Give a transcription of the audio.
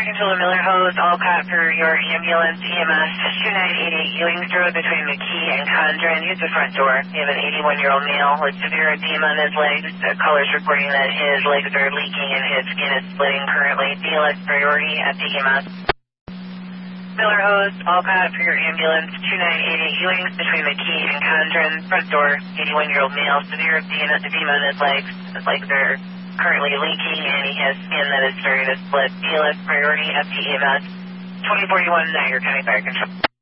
Fire Control to Miller Hose, all caught for your ambulance, EMS 2988 Ewings Road between McKee and Condren. Use the front door. You have an 81-year-old male with severe edema on his legs. Callers reporting that his legs are leaking and his skin is splitting currently. BLS priority at the EMS. Miller Hose, all caught for your ambulance 2988 Ewings between McKee and Condren. Front door, 81-year-old male, severe edema on his legs. His legs are currently leaking and he has skin that is starting to split. BLS priority FT EMS 2041 Niagara County Fire Control.